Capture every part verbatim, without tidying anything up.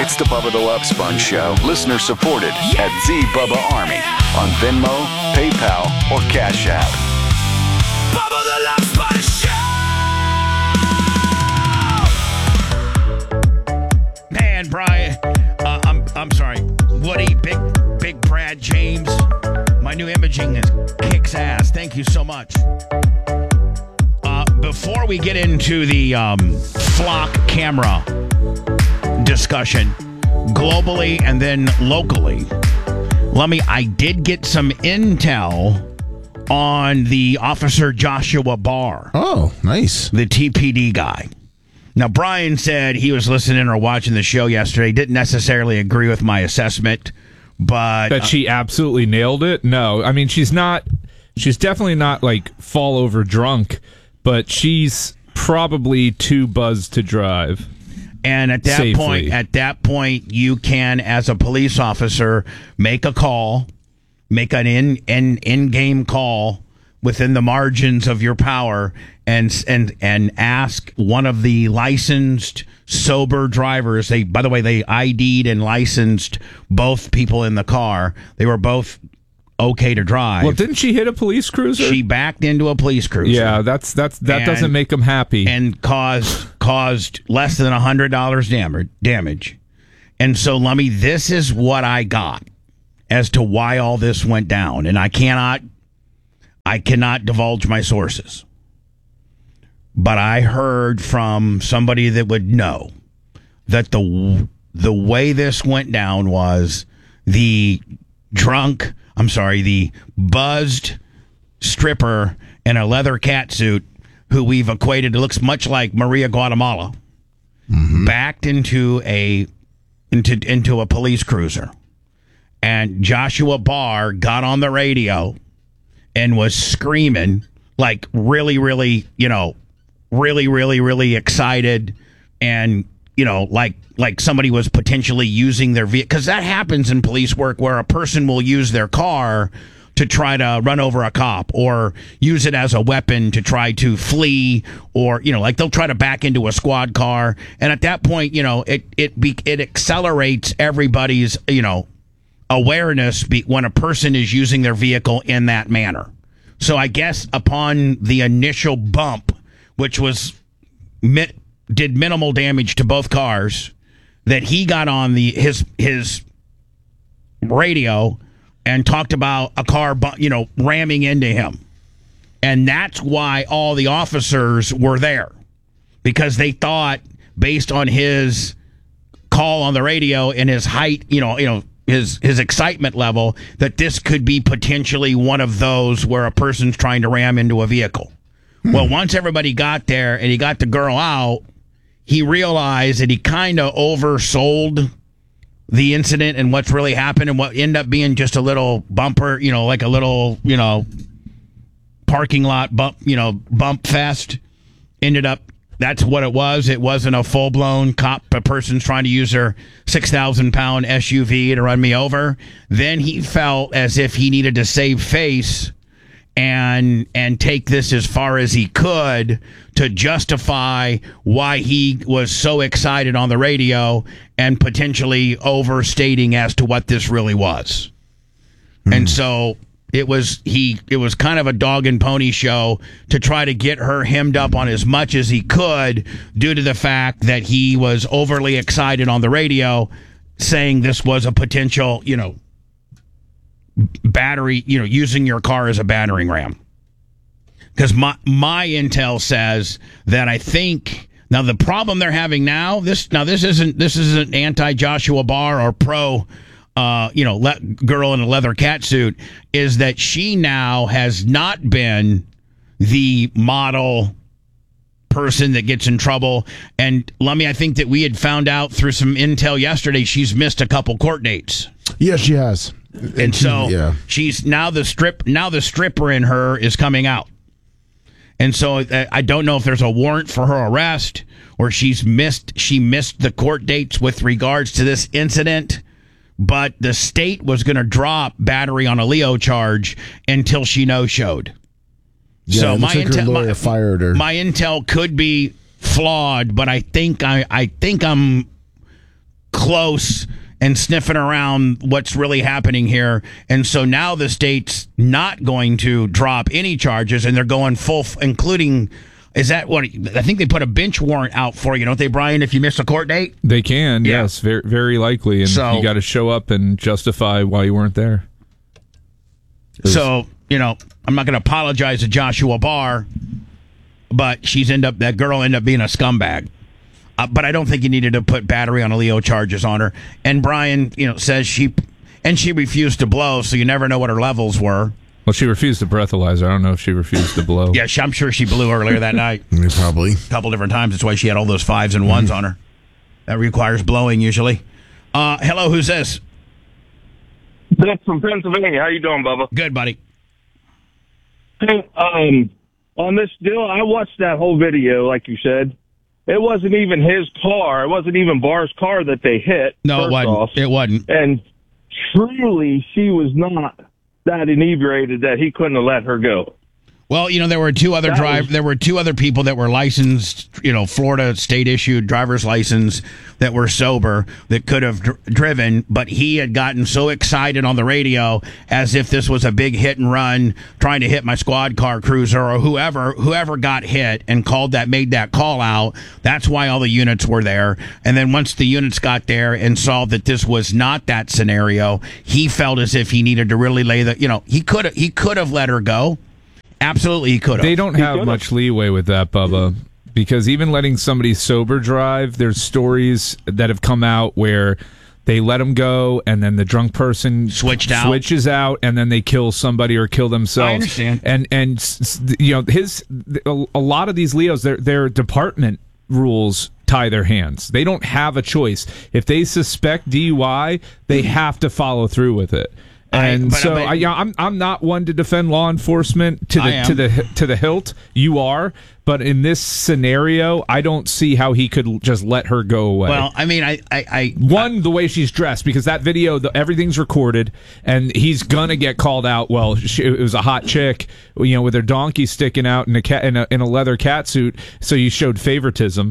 It's the Bubba the Love Sponge Show, listener supported at Z Bubba Army on Venmo, PayPal, or Cash App. Bubba the Love Sponge Show! Man, Brian, uh, I'm I'm sorry, Woody, Big Big Brad James, my new imaging is kicks ass. Thank you so much. Uh, before we get into the um, flock camera discussion, globally and then locally, let me, I did get some intel on the Officer Joshua Barr. Oh, nice. The T P D guy. Now, Brian said he was listening or watching the show yesterday, didn't necessarily agree with my assessment, but... That she absolutely nailed it? No. I mean, she's not, she's definitely not, like, fall over drunk, but she's probably too buzzed to drive. And at that Safely. point, at that point, you can, as a police officer, make a call, make an in, in, in-game call within the margins of your power, and and and ask one of the licensed sober drivers. They, by the way, they I D'd and licensed both people in the car. They were both okay to drive. Well, didn't she hit a police cruiser? She backed into a police cruiser. Yeah, that's that's that And- doesn't make them happy. and caused caused less than a hundred dollars damage. Damage, and so Lummy, this is what I got as to why all this went down, and I cannot, I cannot divulge my sources, but I heard from somebody that would know that the the way this went down was the drunk, I'm sorry, the buzzed stripper in a leather catsuit who we've equated, it looks much like Maria Guatemala, mm-hmm. backed into a into into a police cruiser. And Joshua Barr got on the radio and was screaming, like really, really, you know, really, really, really excited, and you know, like like somebody was potentially using their vehicle, because that happens in police work where a person will use their car to try to run over a cop or use it as a weapon to try to flee, or, you know, like they'll try to back into a squad car. And at that point, you know, it it be, it accelerates everybody's, you know, awareness be, when a person is using their vehicle in that manner. So I guess upon the initial bump, which was mit, did minimal damage to both cars, that he got on the his his radio and talked about a car, bu- you know, ramming into him. And that's why all the officers were there, because they thought, based on his call on the radio and his height, you know, you know, his his excitement level, that this could be potentially one of those where a person's trying to ram into a vehicle. Hmm. Well, once everybody got there and he got the girl out, he realized that he kind of oversold the incident and what's really happened, and what ended up being just a little bumper, you know, like a little, you know, parking lot bump, you know, bump fest. Ended up, that's what it was. It wasn't a full-blown cop, a person's trying to use their six thousand pound S U V to run me over. Then he felt as if he needed to save face and and take this as far as he could to justify why he was so excited on the radio and potentially overstating as to what this really was. Mm. And so it was he it was kind of a dog and pony show to try to get her hemmed up on as much as he could, due to the fact that he was overly excited on the radio, saying this was a potential, you know, battery, you know, using your car as a battering ram. Because my my intel says that I think now the problem they're having now this now this isn't this isn't anti Joshua Barr or pro uh you know le- girl in a leather catsuit, is that she now has not been the model person that gets in trouble. And Lummy, I think that we had found out through some intel yesterday she's missed a couple court dates. Yeah, she has. And so yeah. she's now the strip. Now the stripper in her is coming out, and so uh, I don't know if there's a warrant for her arrest, or she's missed. She missed the court dates with regards to this incident. But the state was going to drop battery on a Leo charge until she no-showed. Yeah, so my like intel, her lawyer my, fired her. my intel could be flawed, but I think I, I think I'm close and sniffing around what's really happening here. And so now the state's not going to drop any charges, and they're going full, f- including, is that what, I think they put a bench warrant out for you, don't they, Brian, if you miss a court date? They can, Yeah. yes, very, very likely. And So- you got to show up and justify why you weren't there. So, you know, I'm not going to apologize to Joshua Barr, but she's end up, that girl ended up being a scumbag. Uh, but I don't think you needed to put battery on a Leo charges on her. And Brian, you know, says she, and she refused to blow, so you never know what her levels were. Well, she refused to breathalyze her. I don't know if she refused to blow. Yeah, she, I'm sure she blew earlier that night. Yeah, probably. A couple different times. That's why she had all those fives and ones on her. That requires blowing usually. Uh, hello, who's this? That's from Pennsylvania. How you doing, Bubba? Good, buddy. Hey, um, on this deal, I watched that whole video, like you said. It wasn't even his car. It wasn't even Barr's car that they hit. No, it first wasn't. off. It wasn't. And truly, she was not that inebriated that he couldn't have let her go. Well, you know, there were two other That drive. was- There were two other people that were licensed, you know, Florida state issued driver's license that were sober that could have dr- driven, but he had gotten so excited on the radio as if this was a big hit and run, trying to hit my squad car cruiser or whoever whoever got hit and called that made that call out. That's why all the units were there. And then once the units got there and saw that this was not that scenario, he felt as if he needed to really lay the, you know, he could he could have let her go. Absolutely, he could have. They don't have much leeway with that, Bubba, because even letting somebody sober drive, there's stories that have come out where they let them go, and then the drunk person Switched out. switches out, and then they kill somebody or kill themselves. I understand. And and s- s- you know his a a lot of these Leos, their their department rules tie their hands. They don't have a choice. If they suspect D U I, they have to follow through with it. And I- but- so but- I, yeah, I'm I'm not one to defend law enforcement to I the am. to the to the hilt. You are, but in this scenario, I don't see how he could just let her go away. Well, I mean, I, I, I One, the way she's dressed, because that video, the, everything's recorded, and he's gonna get called out. Well, she, it was a hot chick, you know, with her donkey sticking out in a cat in a, in a leather cat suit. So you showed favoritism.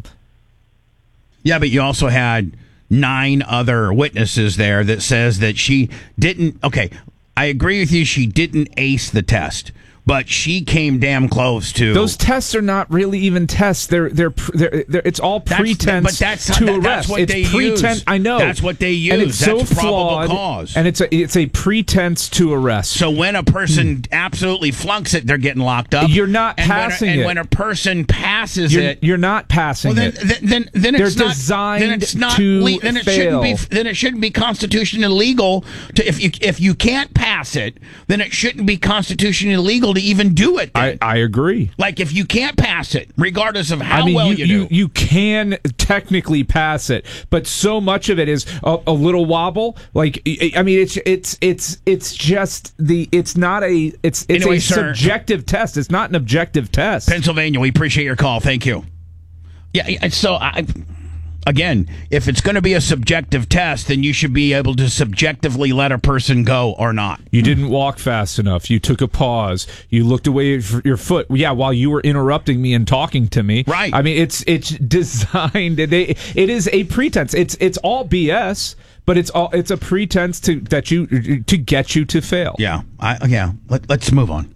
yeah, but you also had nine other witnesses there that says that she didn't. Okay, I agree with you. She didn't ace the test, but she came damn close to Those tests are not really even tests. They're they're, pr- they're, they're it's all That's- pretense but that's to that- arrest. that's what it's they pretense. use. I know That's what they And use. it's so That's probable flawed, cause. and it's a it's a pretense to arrest. So when a person absolutely flunks it, they're getting locked up. You're not and passing when a, it. And when a person passes you're, it, you're not passing well, then, it. then, then, then They're it's not. designed then it's not. to le- then it shouldn't be. fail. Then it shouldn't be constitutionally illegal to if you if you can't pass it, then it shouldn't be constitutionally illegal to even do it. then. I, I agree. Like if you can't pass it, regardless of how I mean, well you, you, you, do. you can technically pass it, but so much of it is a, a little wobble. Like, I I mean, it's it's it's it's just the. It's not a. It's it's Anyway, a sir. subjective test. It's not an objective test. Pennsylvania, we appreciate your call. Thank you. Yeah, yeah, so I. Again, if it's going to be a subjective test, then you should be able to subjectively let a person go or not. You didn't walk fast enough. You took a pause. You looked away for your foot. Yeah, while you were interrupting me and talking to me. Right. I mean, it's it's designed. They, it is a pretense. It's it's all B S, but it's all it's a pretense to that you to get you to fail. Yeah, I, yeah. Let, let's move on.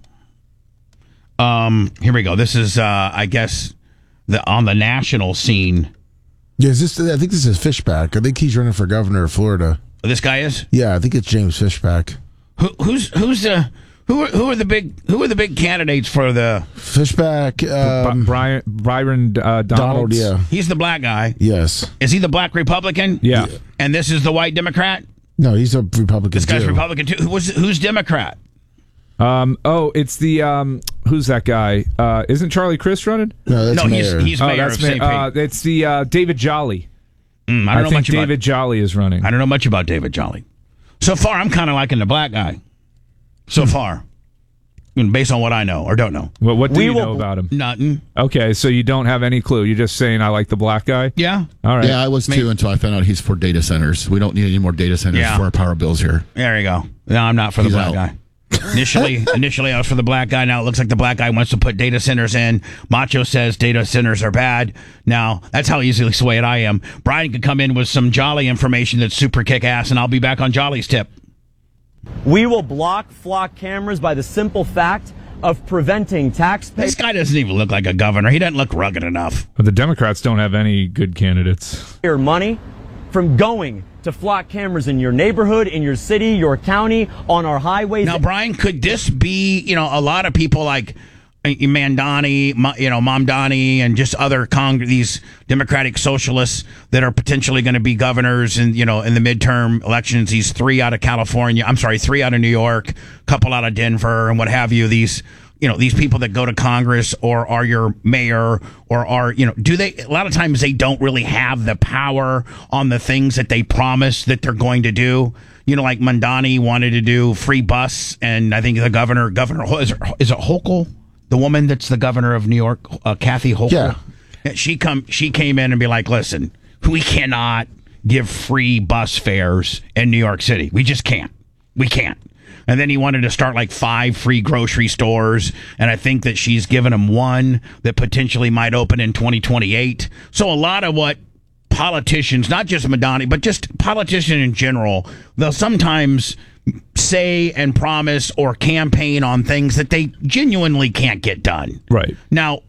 Um, here we go. This is, uh, I guess, the on the national scene. Yeah, is this? I think this is Fishback. I think he's running for governor of Florida. This guy is Yeah, I think it's James Fishback. who, who's who's the who are, who are the big who are the big candidates for the? Fishback. Um, Brian Byron uh, Donalds. Donald. Yeah. He's the black guy. Yes. Is he the black Republican? Yeah. And this is the white Democrat. No, he's a Republican. This guy's too. Republican too. Who was who's Democrat? Um. Oh, it's the um. Who's that guy? Uh. Isn't Charlie Chris running? No, that's no, he's mayor. he's Oh, mayor that's of ma- Saint uh, Pete. It's the uh, David Jolly. Mm, I I, don't know think much David about. Jolly is running. I don't know much about David Jolly. So far, I'm kind of liking the black guy. So far, I mean, based on what I know or don't know. What, what do We you will- know about him? Nothing. Okay, so you don't have any clue. You're just saying I like the black guy. Yeah. All right. Yeah, I was too until I found out he's for data centers. We don't need any more data centers Yeah. for our power bills here. There you go. No, I'm not for the He's black out. guy. Initially, initially, I was for the black guy. Now it looks like the black guy wants to put data centers in. Macho says data centers are bad. Now, that's how easily swayed I am. Brian could come in with some Jolly information that's super kick-ass, and I'll be back on Jolly's tip. We will block flock cameras by the simple fact of preventing taxpayers. This guy doesn't even look like a governor. He doesn't look rugged enough. But the Democrats don't have any good candidates. Your money from going to flock cameras in your neighborhood, in your city, your county, on our highways. Now, Brian, could this be, you know, a lot of people like Mandani, you know, Mamdani, and just other Cong- these Democratic socialists that are potentially going to be governors in, you know, in the midterm elections. These three out of California, I'm sorry, three out of New York, a couple out of Denver, and what have you. These, you know, these people that go to Congress or are your mayor or are, you know, do they, a lot of times they don't really have the power on the things that they promise that they're going to do. You know, like Mandani wanted to do free bus, and I think the governor, Governor, is it, is it Hochul? The woman that's the governor of New York, uh, Kathy Hochul, yeah. she come, she came in and be like, listen, we cannot give free bus fares in New York City. We just can't. We can't. And then he wanted to start like five free grocery stores, and I think that she's given him one that potentially might open in twenty twenty-eight. So a lot of what politicians, not just Madani, but just politicians in general, they'll sometimes say and promise or campaign on things that they genuinely can't get done. Right. Now,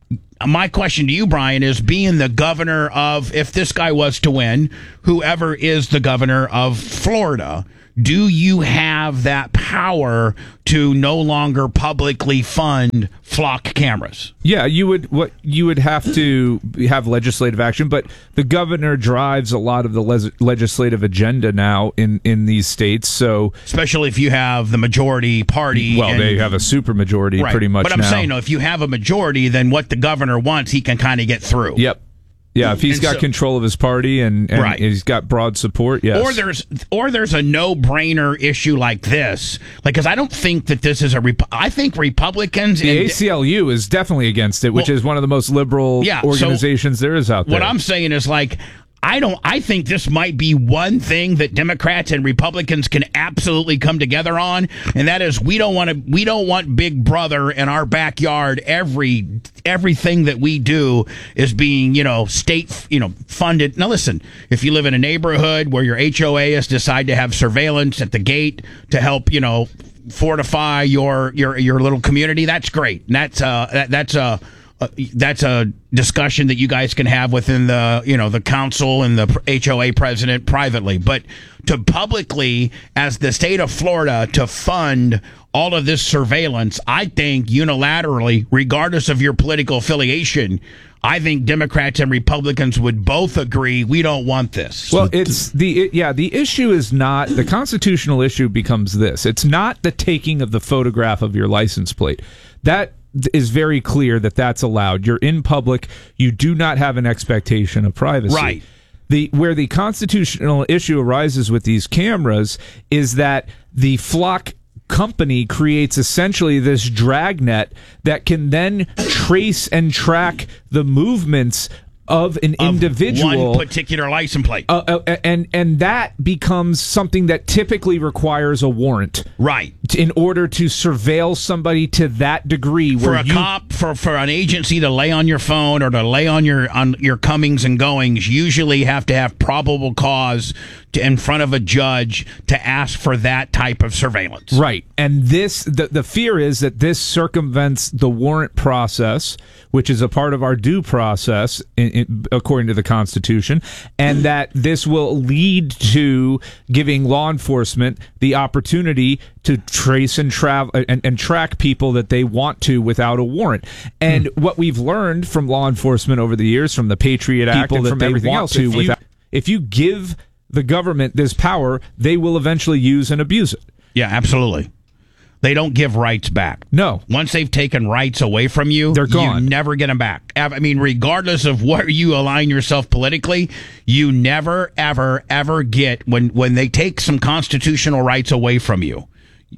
my question to you, Brian, is being the governor of, if this guy was to win, whoever is the governor of Florida, do you have that power to no longer publicly fund flock cameras? Yeah, you would. What you would have to have legislative action, but the governor drives a lot of the les- legislative agenda now in, in these states. So, especially if you have the majority party. Well, and, they have a supermajority right. pretty much. But I'm now. saying, no, if you have a majority, then what the governor wants, he can kind of get through. Yep. Yeah, if he's and got so, control of his party and, and right. he's got broad support, yes. Or there's or there's a no-brainer issue like this, like because I don't think that this is a. Rep- I think Republicans. The and, A C L U is definitely against it, which well, is one of the most liberal yeah, organizations so there is out there. What I'm saying is like. I don't. I think this might be one thing that Democrats and Republicans can absolutely come together on, and that is we don't want to. We don't want Big Brother in our backyard. Every everything that we do is being, you know, state, you know, funded. Now, listen, if you live in a neighborhood where your H O A has decided to have surveillance at the gate to help, you know, fortify your your your little community, that's great. And that's uh that, that's a. Uh, that's a discussion that you guys can have within the, you know, the council and the H O A president privately. But to publicly, as the state of Florida, to fund all of this surveillance, I think unilaterally, regardless of your political affiliation, I think Democrats and Republicans would both agree we don't want this. Well, it's the it, yeah. The issue is not the constitutional issue. Becomes this. It's not the taking of the photograph of your license plate. That is very clear that that's allowed. You're in public. You do not have an expectation of privacy. Right. The where the constitutional issue arises with these cameras is that the flock company creates essentially this dragnet that can then trace and track the movements of an of individual, one particular license plate, uh, uh, and and that becomes something that typically requires a warrant, right? In order to surveil somebody to that degree, for where a you, cop, for for an agency to lay on your phone or to lay on your on your comings and goings, usually have to have probable cause to, in front of a judge to ask for that type of surveillance, right? And this, the the fear is that this circumvents the warrant process, which is a part of our due process, in, in, according to the Constitution, and that this will lead to giving law enforcement the opportunity to trace and travel and, and track people that they want to without a warrant. And hmm. what we've learned from law enforcement over the years, from the Patriot Act people and from everything else, to, if you, without, if you give the government this power, they will eventually use and abuse it. Yeah, absolutely. They don't give rights back. No. Once they've taken rights away from you, they're gone. You never get them back. I mean, regardless of where you align yourself politically, you never, ever, ever get, when, when they take some constitutional rights away from you,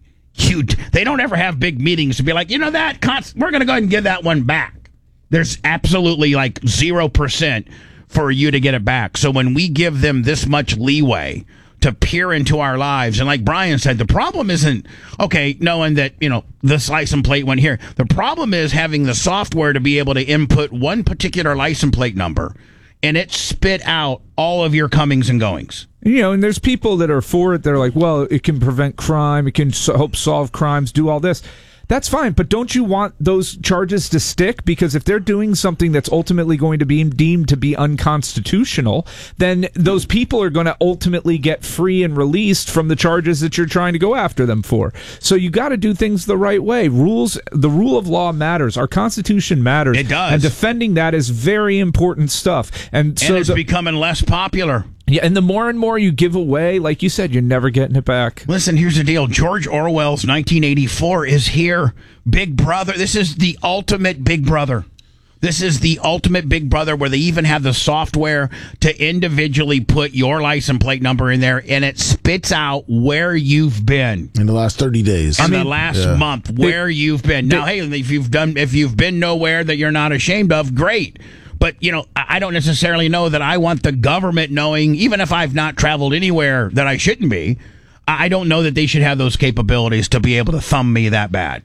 you they don't ever have big meetings to be like, you know, that cons- we're going to go ahead and give that one back. There's absolutely like zero percent for you to get it back. So when we give them this much leeway to peer into our lives. And like Brian said, the problem isn't, okay, knowing that, you know, this license plate went here. The problem is having the software to be able to input one particular license plate number and it spit out all of your comings and goings. You know, and there's people that are for it. They're like, well, it can prevent crime. It can so- help solve crimes, do all this. That's fine, but don't you want those charges to stick? Because if they're doing something that's ultimately going to be deemed to be unconstitutional, then those people are going to ultimately get free and released from the charges that you're trying to go after them for. So you got to do things the right way. Rules, the rule of law matters. Our Constitution matters. It does. And defending that is very important stuff. And, so and it's the, becoming less popular. Yeah, and the more and more you give away, like you said, you're never getting it back. Listen, here's the deal. George Orwell's nineteen eighty-four is here. Big Brother. This is the ultimate Big Brother. This is the ultimate Big Brother where they even have the software to individually put your license plate number in there, and it spits out where you've been. In the last thirty days. In I mean, the last yeah. month, where you've been. Now, hey, if you've done, if you've been nowhere that you're not ashamed of, great. But, you know, I don't necessarily know that I want the government knowing, even if I've not traveled anywhere that I shouldn't be, I don't know that they should have those capabilities to be able to thumb me that bad.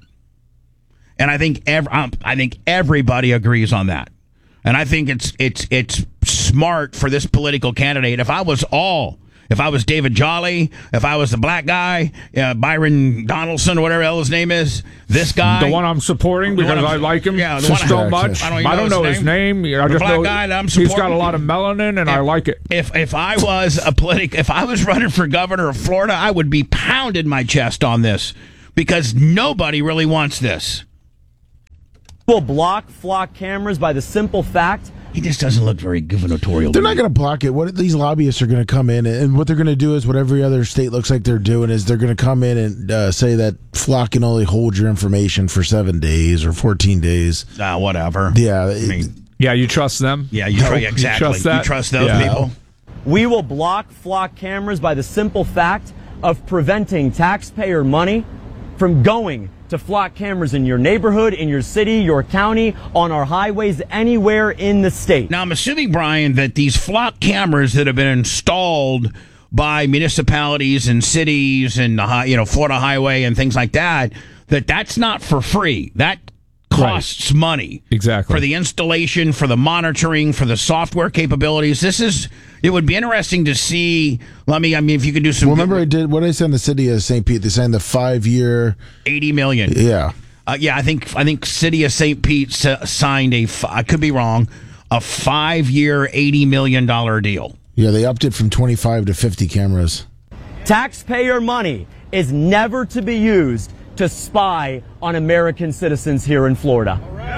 And I think ev- I think everybody agrees on that. And I think it's it's it's smart for this political candidate. If I was all, if I was David Jolly, if I was the black guy, uh, Byron Donaldson, or whatever his name is, this guy, The one I'm supporting because I'm- I like him yeah, the one so I- much. I I don't don't, even know know his his name. I The just black know guy that I'm he's got a supporting. lot of melanin, and I like it. If if I was a politic, if I was running for governor of Florida, I would be pounding my chest on this because nobody really wants this. Will block flock cameras by the simple fact He just doesn't look very gubernatorial. They're to not me. going to block it. What these lobbyists are going to come in, and what they're going to do is what every other state looks like they're doing is they're going to come in and uh, say that flock can only hold your information for seven days or fourteen days. Ah, whatever. Yeah, I mean, Yeah, you trust them? yeah, you No, try, you exactly. trust that? You trust those Yeah. people? we will block flock cameras by the simple fact of preventing taxpayer money from going to flock cameras in your neighborhood, in your city, your county, on our highways, anywhere in the state. Now, I'm assuming, Brian, that these flock cameras that have been installed by municipalities and cities and the hi- you know Florida Highway and things like that, that that's not for free. That costs money. Exactly. For the installation, for the monitoring, for the software capabilities. This is, it would be interesting to see, let me, I mean, if you could do some. Well, remember I did what I said in the city of Saint Pete. They signed the five year. eighty million. Yeah. Uh, yeah, I think I think City of Saint Pete s- signed a, f- I could be wrong, a five-year, eighty million dollars deal. Yeah, they upped it from twenty-five to fifty cameras. Taxpayer money is never to be used to spy on American citizens here in Florida.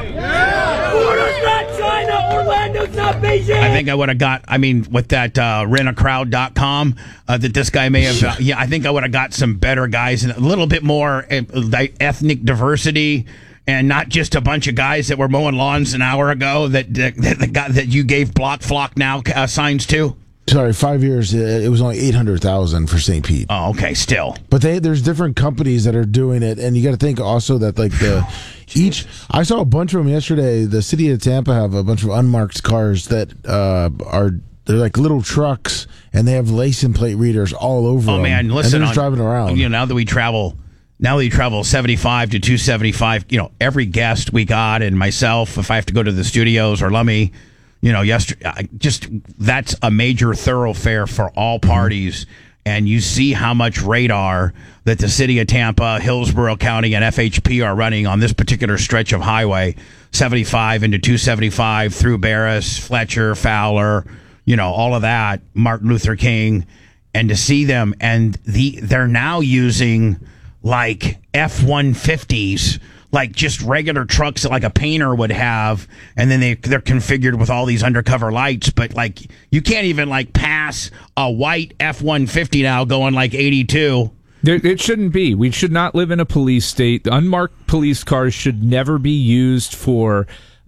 Florida's not China, Orlando's not Beijing. I think I would have got, I mean, with that uh, rent a crowd dot com uh, that this guy may have, uh, yeah, I think I would have got some better guys and a little bit more uh, like ethnic diversity and not just a bunch of guys that were mowing lawns an hour ago that that, that, that, got, that you gave Block Flock Now uh, signs to. Sorry, five years. uh, It was only eight hundred thousand for Saint Pete. Oh, okay, still. But they there's different companies that are doing it, and you got to think also that like the each. I saw a bunch of them yesterday. The city of Tampa have a bunch of unmarked cars that uh, are they're like little trucks, and they have license plate readers all over. Oh them, man, listen, and they're just on- driving around. You know, now that we travel, now that we travel seventy-five to two seventy-five, you know, every guest we got and myself, if I have to go to the studios or Lummy, you know, yesterday, I just that's a major thoroughfare for all parties. And you see how much radar that the city of Tampa, Hillsborough County, and F H P are running on this particular stretch of highway, seventy-five into two seventy-five through Barris, Fletcher, Fowler, you know, all of that, Martin Luther King, and to see them, and the they're now using like F one fifties, like just regular trucks that like a painter would have, and then they they're configured with all these undercover lights. But like you can't even like pass a white F one fifty now going like eighty-two. There, it shouldn't be. We should not live in a police state. Unmarked police cars should never be used for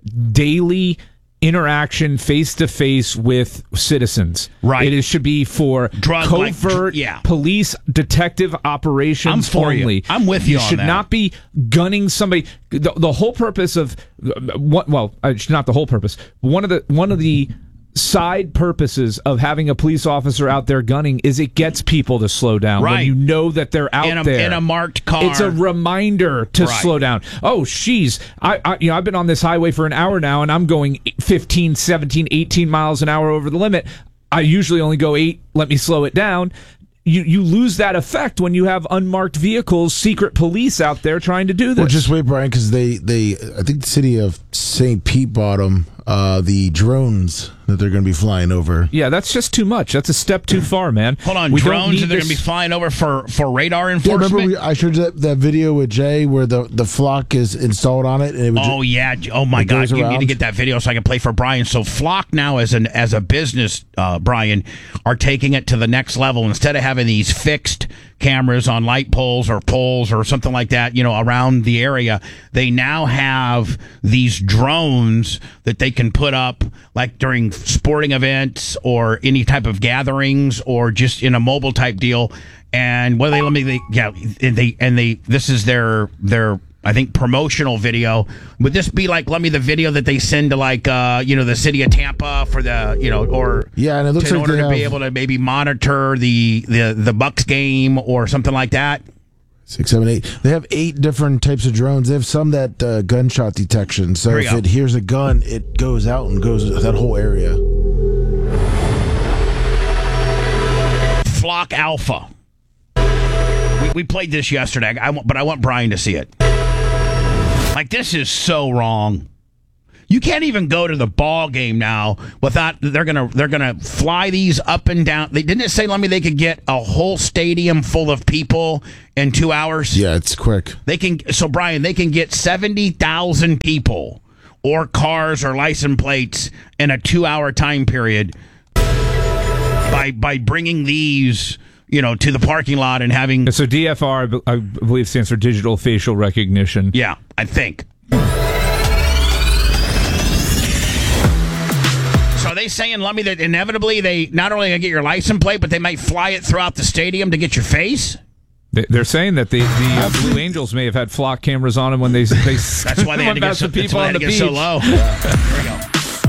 daily interaction face to face with citizens. Right. It is, should be for Drug, like, covert dr- yeah. police detective operations I'm for you. only. I'm with you on should that. not be gunning somebody. The, the whole purpose of what? Well, uh, not the whole purpose. One of the one of the side purposes of having a police officer out there gunning is it gets people to slow down. Right. When you know that they're out in a, there. In a marked car. It's a reminder to Right. slow down. Oh, sheesh. I, I, you know, I've been on this highway for an hour now, and I'm going fifteen, seventeen, eighteen miles an hour over the limit. I usually only go eight. Let me slow it down. You you lose that effect when you have unmarked vehicles, secret police out there trying to do this. Well, just wait, Brian, because they, they, I think the city of Saint Pete bought them, uh, the drones that they're going to be flying over. Yeah, that's just too much. That's a step too far, man. Hold on, We don't drones need that they're going to this- be flying over for, for radar Yeah, enforcement? remember we, I showed you that, that video with Jay where the, the flock is installed on it? And it would Oh yeah! Oh my It God! goes You need to around. get that video so I can play for Brian. So Flock now, as an as a business, uh, Brian, are taking it to the next level. Instead of having these fixed cameras on light poles or poles or something like that, you know, around the area, they now have these drones that they can put up, like during sporting events or any type of gatherings or just in a mobile type deal. And what do they let me? They, yeah, and they and they. This is their their. I think promotional video. Would this be like, let me the video that they send to like, uh, you know, the city of Tampa for the, you know, or Yeah, and it looks in like order they to be have- able to maybe monitor the, the, the Bucks game or something like that? Six, seven, eight. They have eight different types of drones. They have some that uh, gunshot detection. So Here we if go. it hears a gun, it goes out and goes that whole area. Flock Alpha. We, we played this yesterday, I, want- but I want Brian to see it. Like, this is so wrong. You can't even go to the ball game now without they're gonna they're gonna fly these up and down. They didn't it say, let me they could get a whole stadium full of people in two hours. Yeah, it's quick. They can so Brian, they can get seventy thousand people or cars or license plates in a two hour time period by by bringing these, you know, to the parking lot and having. So D F R, I be- I believe, stands for digital facial recognition. Yeah, I think. So are they saying, Lummy, that inevitably they not only gonna get your license plate, but they might fly it throughout the stadium to get your face? They- They're saying that the, the uh, Blue Angels may have had flock cameras on them when they they That's why they had to went get past so, the that's people why on they the had to get beach. so low. There we go.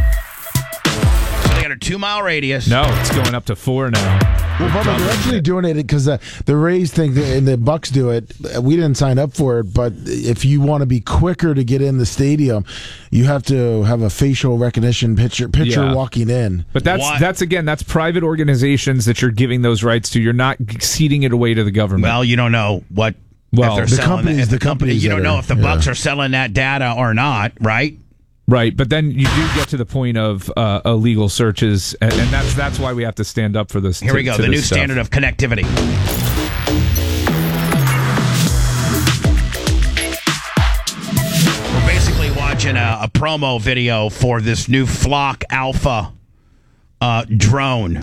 So they got a two mile radius. No, it's going up to four now. Well, Bubba, they're actually doing it because uh, the Rays think that, and the Bucks do it. We didn't sign up for it, but if you want to be quicker to get in the stadium, you have to have a facial recognition picture picture Yeah. walking in. But that's What? that's again that's private organizations that you're giving those rights to. You're not ceding it away to the government. Well, you don't know what. Well, if they're the selling companies- that, if the the company, companies you don't that know are- if the yeah. Bucks are selling that data or not, right? Right, but then you do get to the point of uh, illegal searches, and, and that's that's why we have to stand up for this. Here to- we go. to The this new stuff. standard of connectivity. We're basically watching a, a promo video for this new Flock Alpha uh, drone.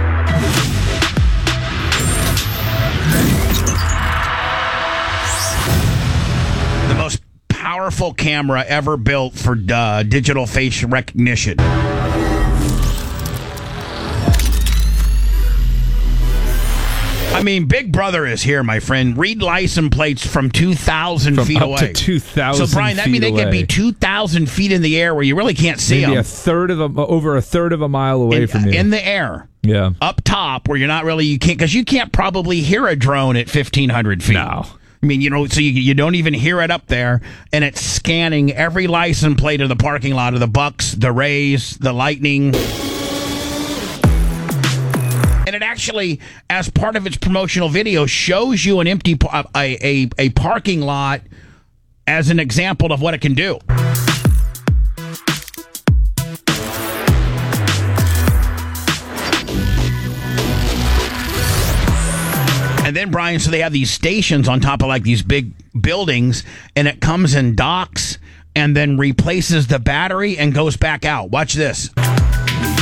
The most powerful camera ever built for uh, digital face recognition. I mean, Big Brother is here, my friend. Read license plates from two thousand From feet up away. to two thousand So, Brian, that feet mean they could be away. two thousand feet in the air where you really can't see Maybe them. a third of a over a third of a mile away in, from you. in the air. yeah. Up top where you're not really, you can't, because you can't probably hear a drone at fifteen hundred feet. No. I mean, you know, so you, you don't even hear it up there, and it's scanning every license plate of the parking lot of the Bucks, the Rays, the Lightning. And it actually, as part of its promotional video, shows you an empty, pa- a, a, a parking lot as an example of what it can do. And then, Brian, so they have these stations on top of like these big buildings, and it comes in docks and then replaces the battery and goes back out. Watch this.